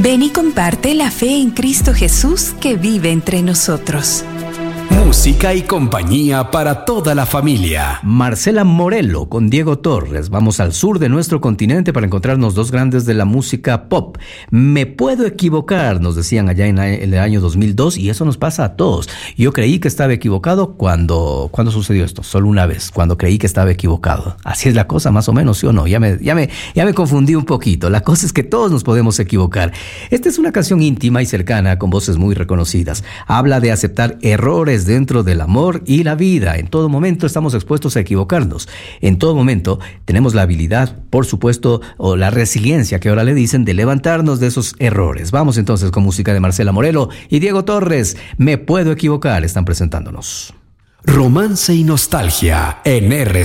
Ven y comparte la fe en Cristo Jesús que vive entre nosotros. Música y compañía para toda la familia. Marcela Morelo con Diego Torres. Vamos al sur de nuestro continente para encontrarnos dos grandes de la música pop. Me puedo equivocar, nos decían allá en el año 2002, y eso nos pasa a todos. Yo creí que estaba equivocado cuando sucedió esto, solo una vez, cuando creí que estaba equivocado. Así es la cosa, más o menos, ¿sí o no? Ya me confundí un poquito. La cosa es que todos nos podemos equivocar. Esta es una canción íntima y cercana con voces muy reconocidas. Habla de aceptar errores dentro del amor y la vida. En todo momento estamos expuestos a equivocarnos. En todo momento tenemos la habilidad, por supuesto, o la resiliencia que ahora le dicen, de levantarnos de esos errores. Vamos entonces con música de Marcela Morelo y Diego Torres. Me puedo equivocar, están presentándonos. Romance y nostalgia en RCI.